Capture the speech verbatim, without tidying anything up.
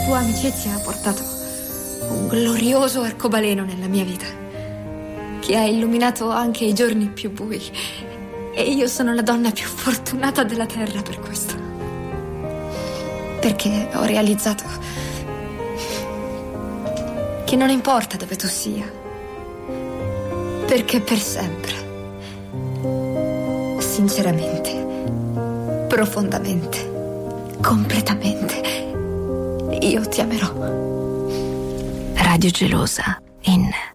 tua amicizia ha portato un glorioso arcobaleno nella mia vita, che ha illuminato anche i giorni più bui. E io sono la donna più fortunata della terra per questo. Perché ho realizzato che non importa dove tu sia, perché per sempre, sinceramente, profondamente, completamente, io ti amerò. Radio Gelosa in